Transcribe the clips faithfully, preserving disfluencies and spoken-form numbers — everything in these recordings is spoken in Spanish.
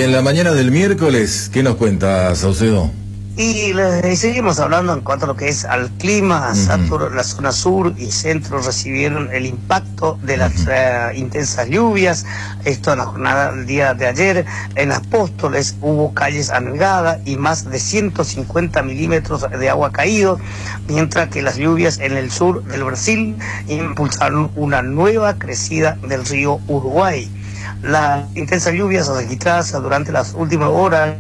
en la mañana del miércoles, ¿qué nos cuenta, Saucedo? Y, le, y seguimos hablando en cuanto a lo que es al clima. Uh-huh. Satur, la zona sur y centro recibieron el impacto de las uh-huh. uh, intensas lluvias. Esto en la jornada del día de ayer. En Apóstoles hubo calles anegadas y más de ciento cincuenta milímetros de agua caído, mientras que las lluvias en el sur del Brasil impulsaron una nueva crecida del río Uruguay. Las intensas lluvias registradas durante las últimas horas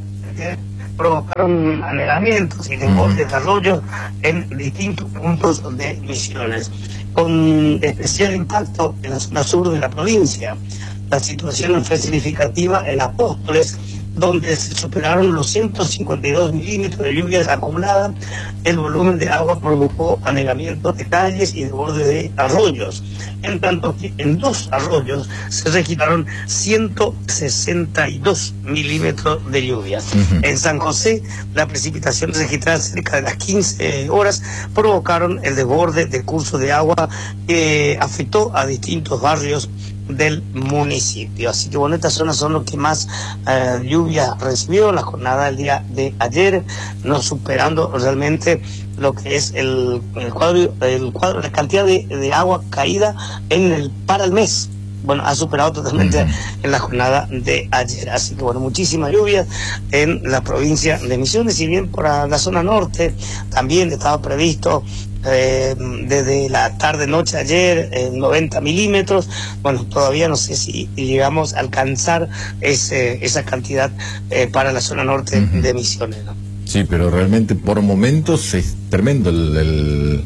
provocaron anegamientos y desbordes de arroyos en distintos puntos de Misiones, con especial impacto en la zona sur de la provincia. La situación fue significativa en Apóstoles, donde se superaron los ciento cincuenta y dos milímetros de lluvias acumuladas. El volumen de agua provocó anegamientos de calles y desbordes de arroyos, en tanto que en dos arroyos se registraron ciento sesenta y dos milímetros de lluvias. Uh-huh. En San José, la precipitación registrada cerca de las quince horas provocaron el desborde de curso de agua que afectó a distintos barrios del municipio. Así que bueno, estas zonas son los que más eh, lluvia recibió en la jornada del día de ayer, no superando realmente lo que es el, el cuadro, el cuadro, la cantidad de, de agua caída en el para el mes. Bueno, ha superado totalmente uh-huh. en la jornada de ayer. Así que bueno, muchísima lluvia en la provincia de Misiones. Y bien por la zona norte también estaba previsto Eh, desde la tarde noche ayer eh, noventa milímetros. Bueno, todavía no sé si llegamos a alcanzar ese, esa cantidad eh, para la zona norte uh-huh. de Misiones, ¿no? Sí, pero realmente por momentos es tremendo el,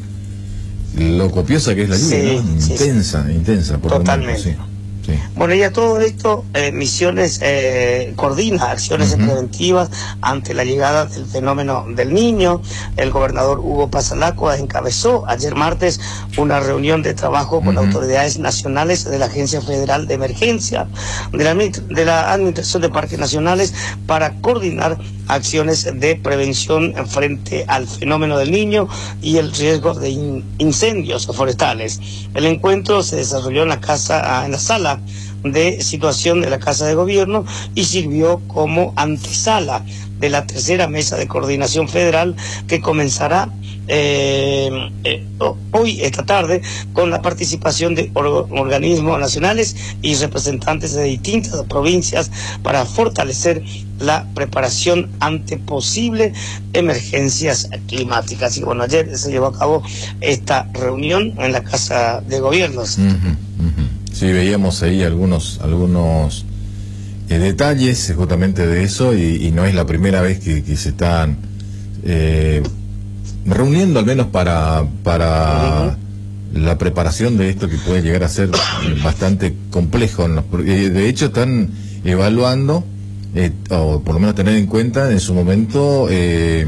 el lo copiosa que es la lluvia, sí, ¿no? Intensa, sí, intensa por totalmente momentos, sí. Sí. Bueno, y a todo esto, eh, Misiones eh, coordina acciones uh-huh. preventivas ante la llegada del fenómeno del Niño. El gobernador Hugo Pasalacqua encabezó ayer martes una reunión de trabajo con uh-huh. autoridades nacionales de la Agencia Federal de Emergencia, de la, de la Administración de Parques Nacionales, para coordinar acciones de prevención frente al fenómeno del Niño y el riesgo de in, incendios forestales. El encuentro se desarrolló en la casa, en la sala de situación de la Casa de Gobierno y sirvió como antesala de la tercera mesa de coordinación federal que comenzará eh, eh, hoy, esta tarde, con la participación de or organismos nacionales y representantes de distintas provincias para fortalecer la preparación ante posibles emergencias climáticas. Y bueno, ayer se llevó a cabo esta reunión en la Casa de Gobiernos. Uh-huh, uh-huh. Sí, veíamos ahí algunos algunos eh, detalles justamente de eso y, y no es la primera vez que, que se están eh, reuniendo, al menos para para uh-huh. la preparación de esto que puede llegar a ser bastante complejo. En los, eh, de hecho están evaluando, eh, o por lo menos tener en cuenta en su momento, eh,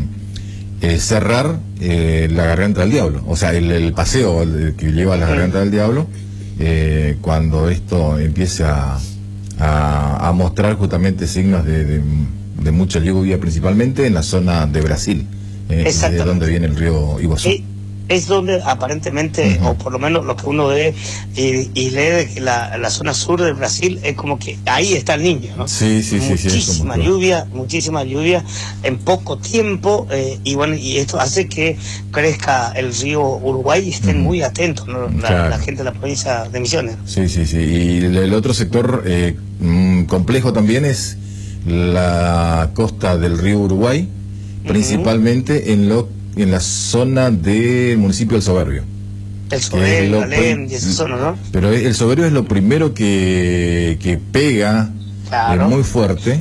eh, cerrar eh, la Garganta del Diablo, o sea, el, el paseo el, que lleva a la Garganta del Diablo. Eh, cuando esto empiece a, a, a mostrar justamente signos de, de, de mucha lluvia, principalmente en la zona de Brasil, eh, de donde viene el río Iguazú. Eh, es donde aparentemente, uh-huh. o por lo menos lo que uno ve y, y lee de que la, la zona sur de Brasil es como que ahí está el Niño, ¿no? Sí, sí, sí. Muchísima sí, lluvia, muchísima lluvia en poco tiempo, eh, y bueno, y esto hace que crezca el río Uruguay y estén uh-huh. muy atentos, ¿no? la, claro. la gente de la provincia de Misiones. Sí, sí, sí. Y el, el otro sector eh, mm, complejo también es la costa del río Uruguay, uh-huh. principalmente en lo en la zona del municipio del Soberbio. El Soberbio, Alem, y esa zona, ¿no? Pero el Soberbio es lo primero que, que pega, claro. eh, muy fuerte,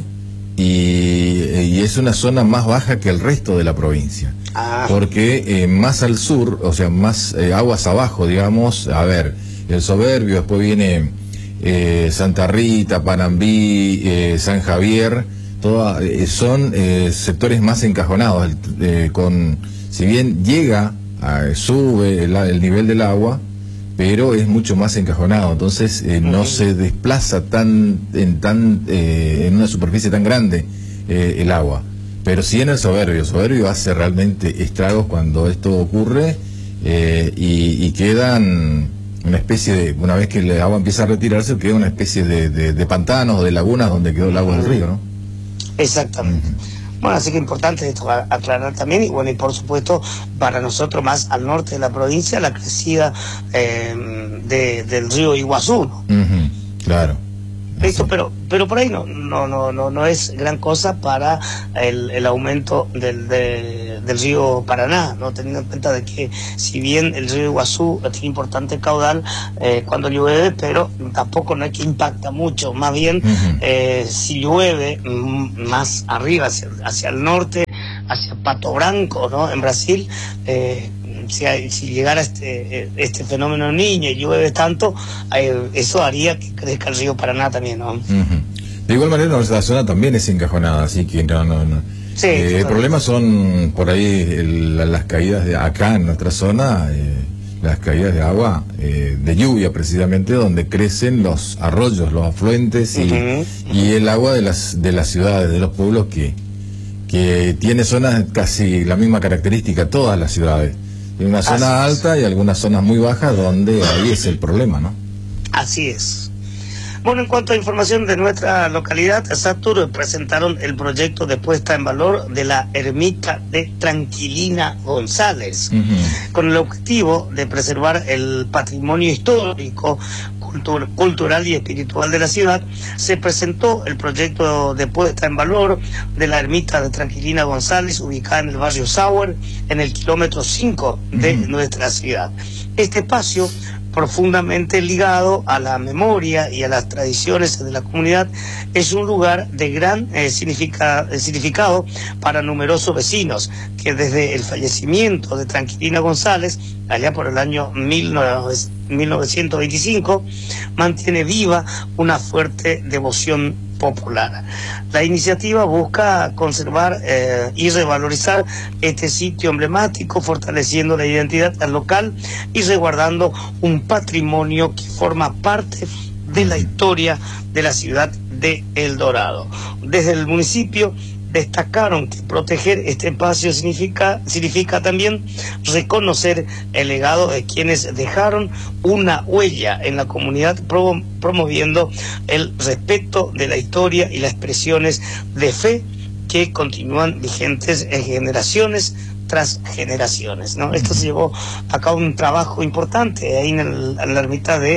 y, y es una zona más baja que el resto de la provincia. Ah. Porque eh, más al sur, o sea, más eh, aguas abajo, digamos, a ver, el Soberbio, después viene eh, Santa Rita, Panambí, eh, San Javier, toda, eh, son eh, sectores más encajonados, eh, con... Si bien llega, a, sube el, el nivel del agua, pero es mucho más encajonado, entonces eh, no uh-huh. se desplaza tan en tan eh, en una superficie tan grande eh, el agua. Pero sí en el Soberbio, el Soberbio hace realmente estragos cuando esto ocurre, eh, y, y quedan una especie de, una vez que el agua empieza a retirarse, queda una especie de, de, de pantanos o de lagunas donde quedó el agua del río, ¿no? Exactamente. Uh-huh. Bueno, así que importante esto aclarar también, y bueno, y por supuesto para nosotros más al norte de la provincia, la crecida eh, de, del río Iguazú, ¿no? Uh-huh. Claro. Esto, pero pero por ahí no no no no no es gran cosa para el, el aumento del de, del río Paraná, no teniendo en cuenta de que si bien el río Iguazú tiene importante caudal eh, cuando llueve, pero tampoco no es que impacta mucho, más bien uh-huh. eh, si llueve más arriba hacia, hacia el norte, hacia Pato Branco, ¿no? En Brasil, eh, Si, hay, si llegara este este fenómeno niño y llueve tanto, eh, eso haría que crezca el río Paraná también, ¿no? Uh-huh. De igual manera, nuestra zona también es encajonada, así que no, no, no. Sí, eh, el problema son por ahí el, las caídas de acá en nuestra zona, eh, las caídas de agua, eh, de lluvia precisamente, donde crecen los arroyos, los afluentes y, uh-huh. y el agua de las de las ciudades, de los pueblos que que tiene zonas casi la misma característica, todas las ciudades. Hay una zona alta y algunas zonas muy bajas donde ahí es el problema, ¿no? Así es. Bueno, en cuanto a información de nuestra localidad, Satur presentaron el proyecto de puesta en valor de la ermita de Tranquilina González, uh-huh. con el objetivo de preservar el patrimonio histórico, cultur cultural y espiritual de la ciudad. Se presentó el proyecto de puesta en valor de la ermita de Tranquilina González, ubicada en el barrio Sauer, en el kilómetro cinco de uh-huh. nuestra ciudad. Este espacio, profundamente ligado a la memoria y a las tradiciones de la comunidad, es un lugar de gran eh, significa, eh, significado para numerosos vecinos que desde el fallecimiento de Tranquilina González, allá por el año mil novecientos veinticinco, mantiene viva una fuerte devoción popular. La iniciativa busca conservar eh, y revalorizar este sitio emblemático, fortaleciendo la identidad local y resguardando un patrimonio que forma parte de la historia de la ciudad de El Dorado. Desde el municipio destacaron que proteger este espacio significa, significa también reconocer el legado de quienes dejaron una huella en la comunidad, pro, promoviendo el respeto de la historia y las expresiones de fe que continúan vigentes en generaciones tras generaciones, ¿no? Esto se llevó a cabo un trabajo importante ahí en, el, en la ermita de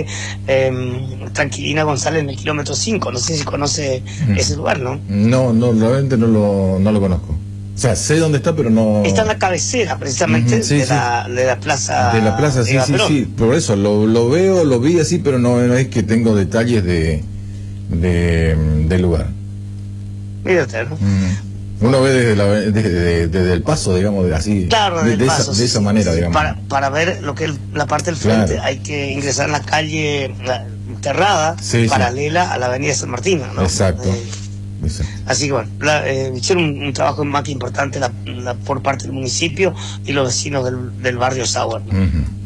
eh, Tranquilina González en el kilómetro cinco. No sé si conoce mm. ese lugar, ¿no? No, no, realmente no lo, no lo conozco. O sea, sé dónde está, pero no... Está en la cabecera, precisamente, uh-huh, sí, de, sí. La, de la plaza... De la plaza, sí, sí, sí. Por eso, lo, lo veo, lo vi así, pero no, no es que tengo detalles de, de, del lugar. Mírate, ¿no? Uh-huh. Uno ve desde, la, desde, desde, desde el paso, digamos, así, claro, de, de, paso, esa, de esa manera, digamos. Para, para ver lo que es la parte del frente, claro. Hay que ingresar en la calle la, Terrada, sí, paralela sí. a la avenida San Martín, ¿no? Exacto. Eh, Exacto. Así que bueno, la, eh, hicieron un, un trabajo más que importante la, la, por parte del municipio y los vecinos del, del barrio Sauer, ¿no?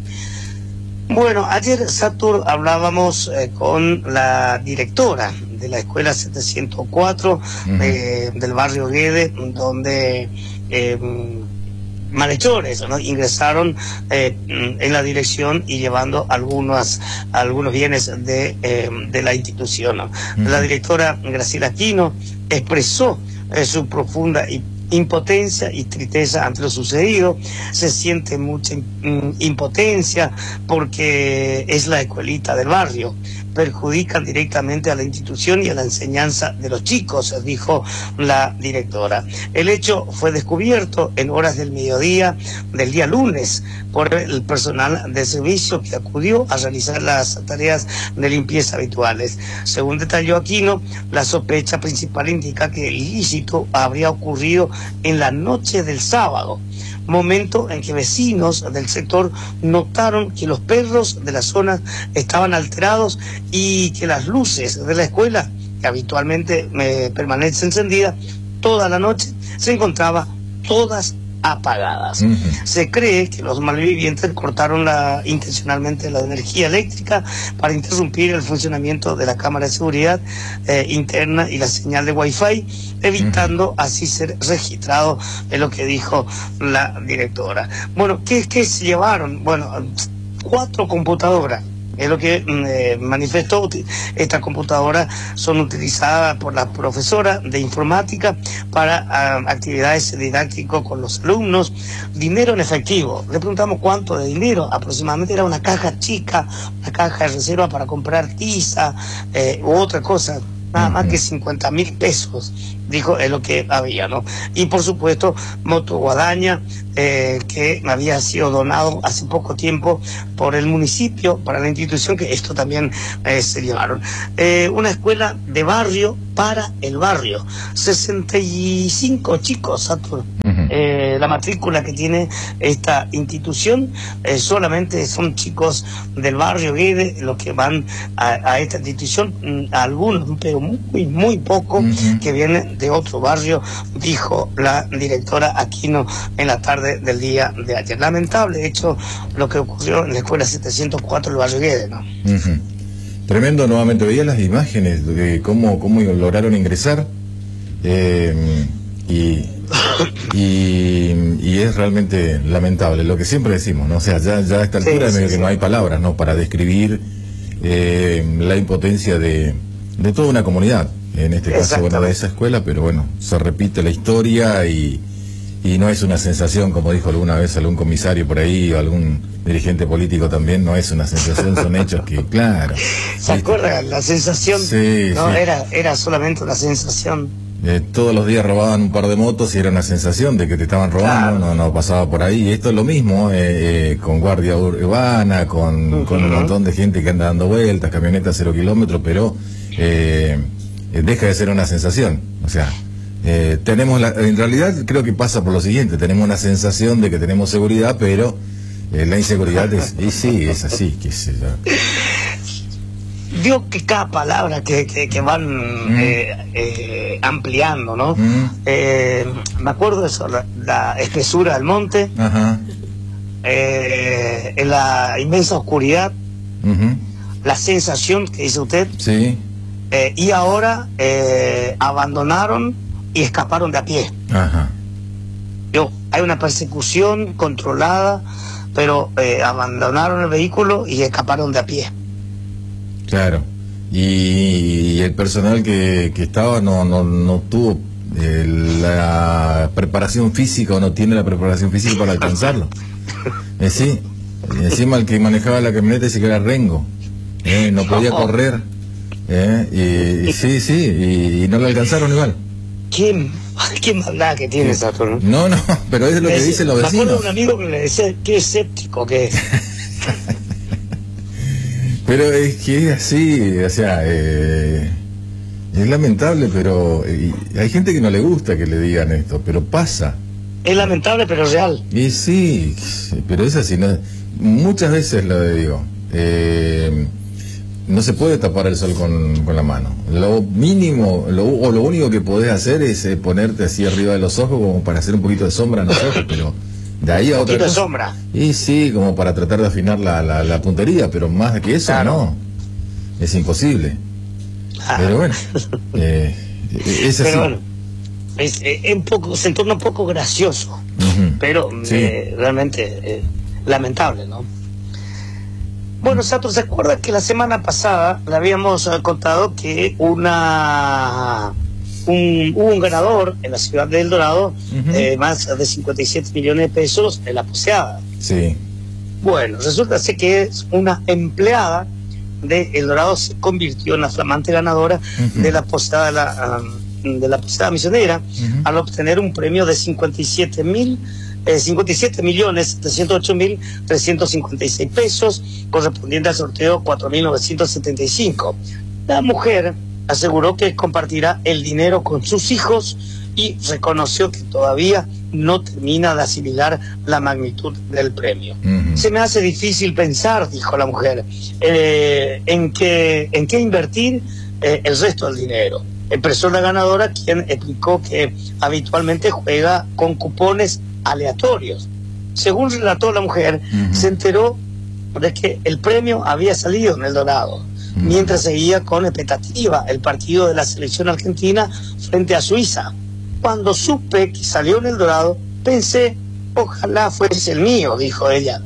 Uh-huh. Bueno, ayer, Satur, hablábamos eh, con la directora de la escuela setecientos cuatro uh-huh. eh, del barrio Guede, donde eh, malhechores, ¿no? ingresaron eh, en la dirección y llevando algunos, algunos bienes de, eh, de la institución, ¿no? Uh-huh. La directora Graciela Aquino expresó eh, su profunda y impotencia y tristeza ante lo sucedido. Se siente mucha impotencia porque es la escuelita del barrio, perjudican directamente a la institución y a la enseñanza de los chicos, dijo la directora. El hecho fue descubierto en horas del mediodía del día lunes por el personal de servicio que acudió a realizar las tareas de limpieza habituales. Según detalló Aquino, la sospecha principal indica que el ilícito habría ocurrido en la noche del sábado, momento en que vecinos del sector notaron que los perros de la zona estaban alterados y que las luces de la escuela, que habitualmente eh, permanece encendida toda la noche, se encontraban todas apagadas. Uh-huh. Se cree que los malvivientes cortaron la, intencionalmente la energía eléctrica para interrumpir el funcionamiento de la cámara de seguridad eh, interna y la señal de wifi, evitando uh-huh. así ser registrado, es lo que dijo la directora. Bueno, ¿qué, qué se llevaron? Bueno, cuatro computadoras es lo que eh, manifestó. Estas computadoras son utilizadas por la profesora de informática para uh, actividades didácticas con los alumnos. Dinero en efectivo. Le preguntamos cuánto de dinero. Aproximadamente era una caja chica, una caja de reserva para comprar tiza eh, u otra cosa. Nada más que cincuenta mil pesos, dijo, es lo que había, ¿no? Y por supuesto, moto guadaña, eh, que había sido donado hace poco tiempo por el municipio para la institución, que esto también eh, se llevaron. Eh, una escuela de barrio para el barrio. sesenta y cinco chicos, Saturno. Uh-huh. eh, la matrícula que tiene esta institución, eh, solamente son chicos del barrio Guede los que van a, a esta institución, algunos, pero muy, muy poco, uh-huh. que vienen de otro barrio, dijo la directora Aquino en la tarde del día de ayer. Lamentable hecho lo que ocurrió en la escuela setecientos cuatro del barrio Guede, ¿no? Uh-huh. Tremendo. Nuevamente veía las imágenes de cómo, cómo lograron ingresar, eh, y, y, y es realmente lamentable lo que siempre decimos, ¿no? O sea, ya, ya a esta altura sí, sí, que sí. no hay palabras, ¿no?, para describir eh, la impotencia de, de toda una comunidad, en este caso, bueno, de esa escuela, pero bueno, se repite la historia y, y no es una sensación, como dijo alguna vez algún comisario por ahí o algún dirigente político también, no es una sensación, son hechos que, claro. ¿Se acuerdan? La sensación, sí, no, sí. Era, era solamente una sensación. Eh, todos los días robaban un par de motos y era una sensación de que te estaban robando, claro. no, no pasaba por ahí. Y esto es lo mismo, eh, eh, con guardia urbana, con, uh-huh. con un montón de gente que anda dando vueltas, camionetas cero kilómetros, pero eh, deja de ser una sensación. O sea, eh, tenemos la, en realidad creo que pasa por lo siguiente, tenemos una sensación de que tenemos seguridad, pero eh, la inseguridad es, y sí, es así, qué sé yo. Digo que cada palabra que, que, que van mm. eh, eh, ampliando, ¿no? Mm. Eh, me acuerdo de eso, la, la espesura del monte, Ajá. Eh, en la inmensa oscuridad, uh-huh. la sensación que dice usted, sí. eh, y ahora eh, abandonaron y escaparon de a pie. Ajá. Yo, hay una persecución controlada, pero eh, abandonaron el vehículo y escaparon de a pie. Claro, y, y el personal que, que estaba no, no, no tuvo eh, la preparación física o no tiene la preparación física para alcanzarlo. Eh, sí, y encima el que manejaba la camioneta dice que era rengo, eh, no podía correr, eh, y, y sí, sí, y, y no lo alcanzaron igual. ¿Qué, qué maldad que tiene Saturno? No, no, pero es lo que dicen los vecinos. Me acuerdo de un amigo que le decía, qué escéptico que es. Pero es que es así, o sea, eh, es lamentable, pero eh, hay gente que no le gusta que le digan esto, pero pasa. Es lamentable, pero real. Y sí, pero es así, ¿no? Muchas veces lo digo, eh, no se puede tapar el sol con, con la mano. Lo mínimo, lo, o lo único que podés hacer es eh, ponerte así arriba de los ojos como para hacer un poquito de sombra en los ojos, pero... de ahí a otra cosa. De sombra. Y sí, como para tratar de afinar la, la, la puntería, pero más que eso, claro. no. Es imposible. Ah. Pero bueno, eh, es así. Pero bueno, es, es un poco, se torna un poco gracioso, uh-huh. pero sí. eh, realmente eh, lamentable, ¿no? Bueno, Sato, ¿se acuerda que la semana pasada le habíamos uh, contado que una... Un, hubo un ganador en la ciudad de El Dorado, uh-huh. eh, más de cincuenta y siete millones de pesos en la poseada? Sí. Bueno, resulta ser que es una empleada de El Dorado, se convirtió en la flamante ganadora uh-huh. de la poseada de la, um, de la poseada misionera, uh-huh. al obtener un premio de cincuenta y siete mil eh, cincuenta y siete millones setecientos ocho mil trescientos cincuenta y seis pesos, correspondiente al sorteo cuatro mil novecientos setenta y cinco. La mujer aseguró que compartirá el dinero con sus hijos y reconoció que todavía no termina de asimilar la magnitud del premio. Uh-huh. Se me hace difícil pensar, dijo la mujer, eh, en, qué, en qué invertir eh, el resto del dinero. Expresó la ganadora, quien explicó que habitualmente juega con cupones aleatorios. Según relató la mujer, uh-huh. se enteró de que el premio había salido en El Dorado, mientras seguía con expectativa el partido de la selección argentina frente a Suiza. Cuando supe que salió en El Dorado, pensé, ojalá fuese el mío, dijo ella.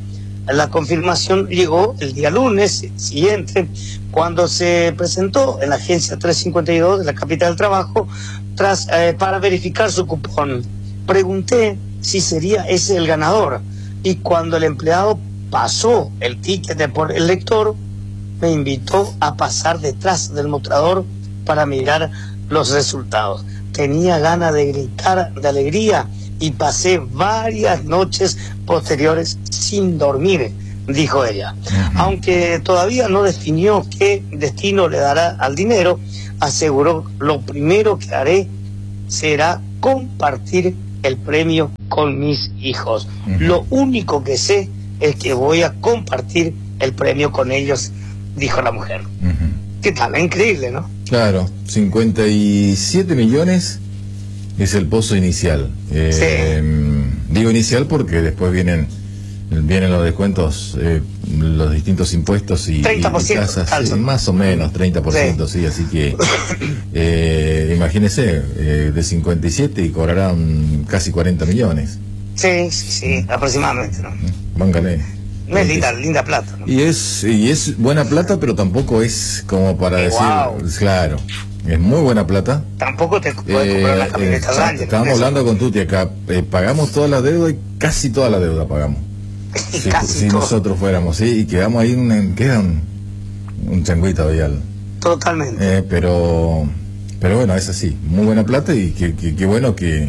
La confirmación llegó el día lunes siguiente, cuando se presentó en la agencia trescientos cincuenta y dos de la capital del trabajo tras eh, para verificar su cupón. Pregunté si sería ese el ganador, y cuando el empleado pasó el ticket de por el lector, me invitó a pasar detrás del mostrador para mirar los resultados. Tenía ganas de gritar de alegría y pasé varias noches posteriores sin dormir, dijo ella. Uh-huh. Aunque todavía no definió qué destino le dará al dinero, aseguró: lo primero que haré será compartir el premio con mis hijos. Uh-huh. Lo único que sé es que voy a compartir el premio con ellos, dijo la mujer. Uh-huh. ¿Qué tal? Increíble, ¿no? Claro, cincuenta y siete millones es el pozo inicial. Eh, sí. Digo inicial porque después vienen vienen los descuentos, eh, los distintos impuestos y, treinta por ciento, y tasas, sí, más o menos treinta por ciento, sí, sí, así que eh, imagínese, eh, de cincuenta y siete y cobrarán casi cuarenta millones. Sí, sí, sí, aproximadamente, ¿no? Vángale. No es linda, linda plata, ¿no? Y es, y es buena plata, pero tampoco es como para eh, decir, wow. Claro, es muy buena plata. Tampoco te puedes comprar eh, la camioneta eh, grande. Estábamos hablando con Tuti acá, eh, pagamos toda la deuda y casi toda la deuda pagamos. si si nosotros fuéramos, sí, y quedamos ahí, un, queda un, un changuito vial. Totalmente. Eh, pero, pero bueno, es así, muy buena plata y que, que, que bueno que,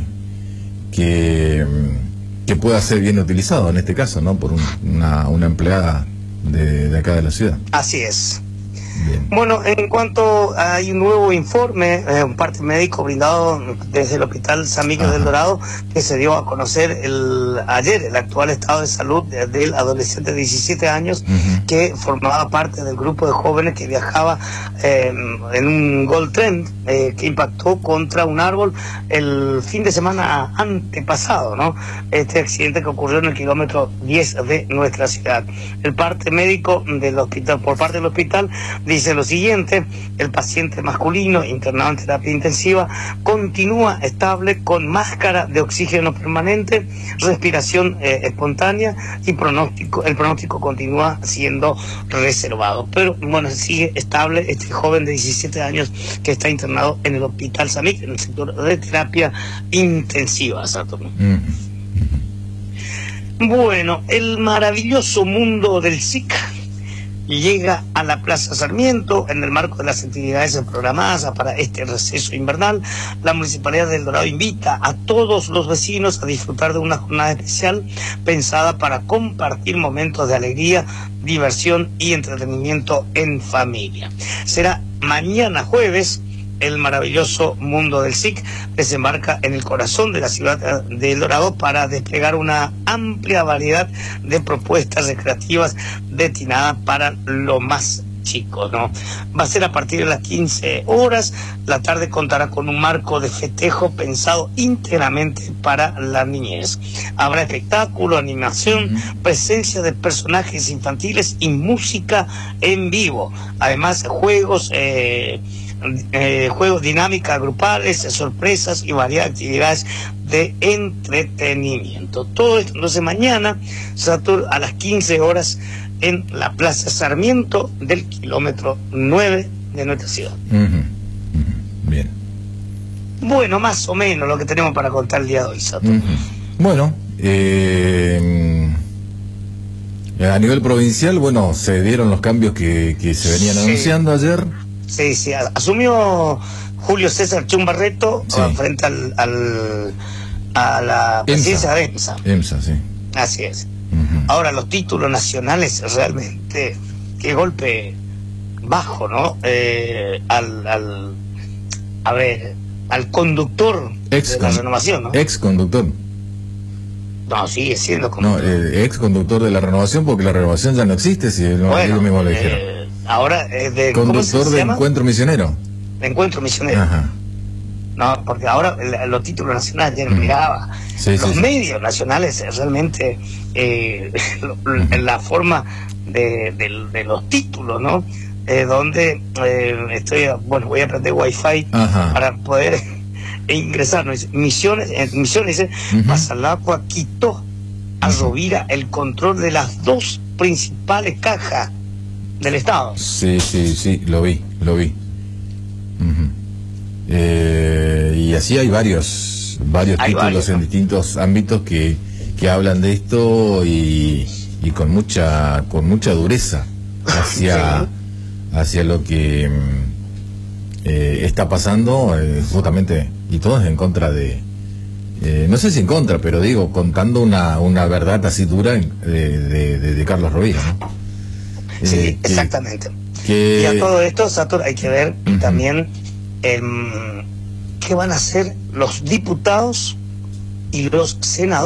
que, que pueda ser bien utilizado en este caso, ¿no? Por un, una, una empleada de, de acá de la ciudad. Así es. Bien. Bueno, en cuanto hay un nuevo informe, eh, un parte médico brindado desde el Hospital San Miguel del Dorado, que se dio a conocer el ayer el actual estado de salud de, del adolescente de diecisiete años, uh-huh. que formaba parte del grupo de jóvenes que viajaba eh, en un Gold Trend eh, que impactó contra un árbol el fin de semana antepasado, ¿no? Este accidente que ocurrió en el kilómetro diez de nuestra ciudad. El parte médico del hospital, por parte del hospital, dice lo siguiente: el paciente masculino internado en terapia intensiva continúa estable con máscara de oxígeno permanente, respiración eh, espontánea y pronóstico, el pronóstico continúa siendo reservado. Pero bueno, sigue estable este joven de diecisiete años que está internado en el Hospital San Miguel, en el sector de terapia intensiva, Saturno. Mm. Bueno, el maravilloso mundo del S I C llega a la Plaza Sarmiento en el marco de las actividades programadas para este receso invernal. La Municipalidad del Dorado invita a todos los vecinos a disfrutar de una jornada especial pensada para compartir momentos de alegría, diversión y entretenimiento en familia. Será mañana jueves. El maravilloso mundo del S I C desembarca en el corazón de la ciudad de El Dorado para desplegar una amplia variedad de propuestas recreativas destinadas para los más chicos, ¿no? Va a ser a partir de las quince horas. La tarde contará con un marco de festejo pensado íntegramente para la niñez. Habrá espectáculo, animación, uh-huh. presencia de personajes infantiles y música en vivo. Además, juegos... Eh, Eh, juegos, dinámicas grupales, sorpresas y varias actividades de entretenimiento. Todo esto entonces mañana, Satur, a las quince horas en la Plaza Sarmiento del kilómetro nueve de nuestra ciudad. Uh-huh. Uh-huh. Bien. Bueno, más o menos lo que tenemos para contar el día de hoy, Satur. Uh-huh. Bueno, eh, a nivel provincial, bueno, se dieron los cambios que, que se venían sí. anunciando ayer. Sí, sí, asumió Julio César Chumbarreto sí. frente al, al a la presidencia de EMSA. EMSA, sí. Así es. Uh-huh. Ahora, los títulos nacionales, realmente, qué golpe bajo, ¿no? Eh, al, al, a ver, al conductor ex de la con, renovación, ¿no? Ex conductor. No, sigue siendo conductor. No, eh, ex conductor de la renovación, porque la renovación ya no existe, si no, bueno, ellos mismos lo dijeron. Eh, Ahora es de conductor de Encuentro Misionero. De Encuentro Misionero. Ajá. No, porque ahora el, los títulos nacionales ya no llegaba. Sí, los sí, medios sí. nacionales realmente eh, lo, uh-huh. la forma de, de, de los títulos, ¿no? Eh, donde eh, estoy, bueno, voy a aprender Wi-Fi Ajá. para poder ingresar. ¿No? Misiones, en Misiones dice, uh-huh. Mazalacua quitó a Rovira el control de las dos principales cajas del Estado. Sí, sí, sí, lo vi, lo vi. Uh-huh. eh, y así hay varios, varios hay títulos varios, en ¿no? distintos ámbitos que, que hablan de esto y, y con mucha, con mucha dureza hacia, sí. hacia lo que eh, está pasando, eh, justamente, y todos en contra de, eh, no sé si en contra, pero digo, contando una, una verdad así dura de, de, de, de Carlos Rovira, ¿no? Sí, eh, exactamente. Que... Y a todo esto, Satur, hay que ver uh-huh. también eh, qué van a hacer los diputados y los senadores.